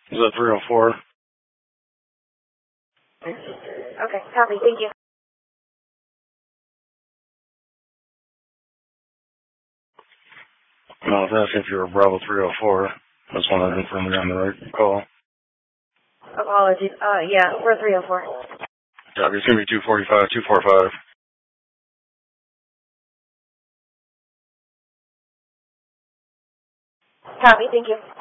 Is that 304? Okay, copy. Thank you. No, I was asking if you were Bravo 304. That's one I confirmed we got on the right call. Apologies. Yeah, we're 304. Copy. It's going to be 245, 245. Copy. Thank you.